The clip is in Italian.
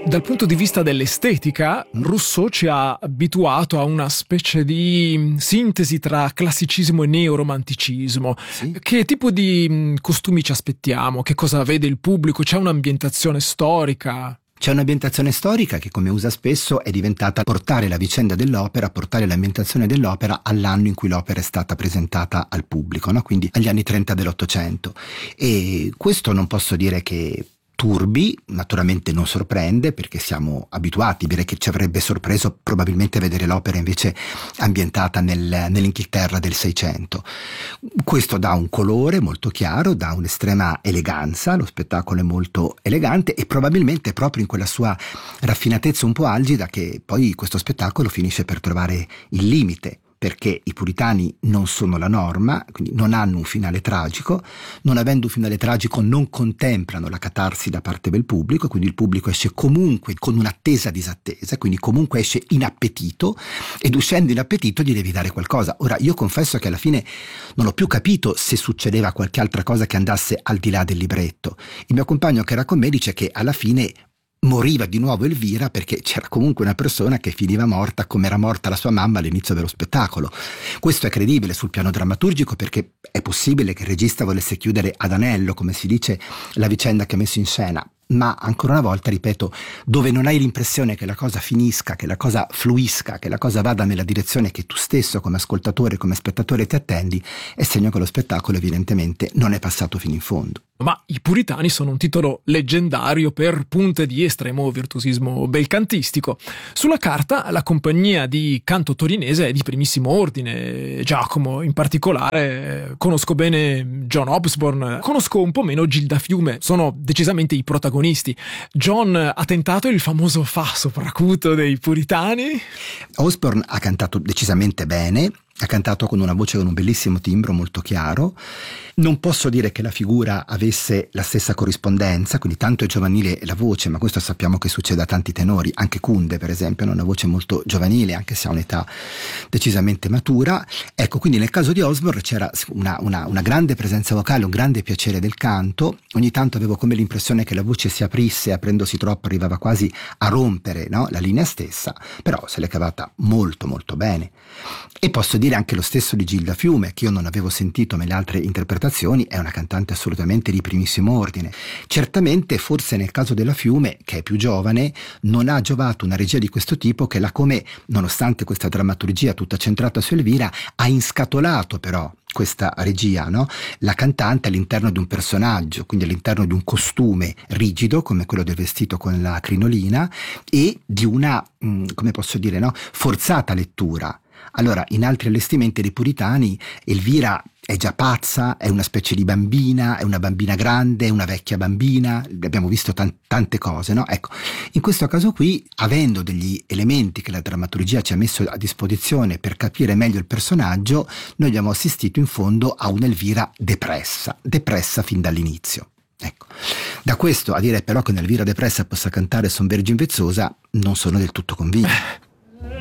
Dal punto di vista dell'estetica, Rousseau ci ha abituato a una specie di sintesi tra classicismo e neoromanticismo. Sì. Che tipo di costumi ci aspettiamo? Che cosa vede il pubblico? C'è un'ambientazione storica? C'è un'ambientazione storica che, come usa spesso, è diventata portare la vicenda dell'opera, portare l'ambientazione dell'opera all'anno in cui l'opera è stata presentata al pubblico, no? Quindi agli anni 30 dell'Ottocento. E questo non posso dire che turbi, naturalmente non sorprende, perché siamo abituati, direi che ci avrebbe sorpreso probabilmente vedere l'opera invece ambientata nell'Inghilterra del Seicento. Questo dà un colore molto chiaro, dà un'estrema eleganza, lo spettacolo è molto elegante e probabilmente è proprio in quella sua raffinatezza un po' algida che poi questo spettacolo finisce per trovare il limite, perché i puritani non sono la norma, quindi non hanno un finale tragico, non avendo un finale tragico non contemplano la catarsi da parte del pubblico, quindi il pubblico esce comunque con un'attesa disattesa, quindi comunque esce inappetito, ed uscendo inappetito gli devi dare qualcosa. Ora, io confesso che alla fine non ho più capito se succedeva qualche altra cosa che andasse al di là del libretto. Il mio compagno che era con me dice che alla fine moriva di nuovo Elvira perché c'era comunque una persona che finiva morta come era morta la sua mamma all'inizio dello spettacolo. Questo è credibile sul piano drammaturgico perché è possibile che il regista volesse chiudere ad anello, come si dice, la vicenda che ha messo in scena. Ma ancora una volta, ripeto, dove non hai l'impressione che la cosa finisca, che la cosa fluisca, che la cosa vada nella direzione che tu stesso come ascoltatore, come spettatore ti attendi, è segno che lo spettacolo evidentemente non è passato fino in fondo. Ma I Puritani sono un titolo leggendario per punte di estremo virtuosismo belcantistico. Sulla carta la compagnia di canto torinese è di primissimo ordine. Giacomo in particolare, conosco bene John Osborne, conosco un po' meno Gilda Fiume, sono decisamente i protagonisti. John ha tentato il famoso fa sopracuto dei Puritani. Osborne ha cantato decisamente bene, ha cantato con una voce con un bellissimo timbro molto chiaro. Non posso dire che la figura avesse la stessa corrispondenza, quindi tanto è giovanile la voce, ma questo sappiamo che succede a tanti tenori, anche Kunde per esempio ha una voce molto giovanile anche se ha un'età decisamente matura. Ecco, quindi nel caso di Osborne c'era una grande presenza vocale, un grande piacere del canto. Ogni tanto avevo come l'impressione che la voce si aprisse, aprendosi troppo arrivava quasi a rompere, no? La linea stessa, però se l'è cavata molto molto bene. E posso dire anche lo stesso di Gilda Fiume, che io non avevo sentito nelle altre interpretazioni, è una cantante assolutamente di primissimo ordine. Certamente, forse nel caso della Fiume, che è più giovane, non ha giovato una regia di questo tipo che l'ha come, nonostante questa drammaturgia tutta centrata su Elvira, ha inscatolato però questa regia, no? La cantante all'interno di un personaggio, quindi all'interno di un costume rigido come quello del vestito con la crinolina e di una, come posso dire, no? Forzata lettura. Allora, in altri allestimenti dei Puritani, Elvira è già pazza, è una specie di bambina, è una bambina grande, è una vecchia bambina, abbiamo visto tante cose, no? Ecco, in questo caso qui, avendo degli elementi che la drammaturgia ci ha messo a disposizione per capire meglio il personaggio, noi abbiamo assistito in fondo a un'Elvira depressa fin dall'inizio. Ecco. Da questo a dire però che un'Elvira depressa possa cantare Son Vergine Vezzosa non sono del tutto convinto.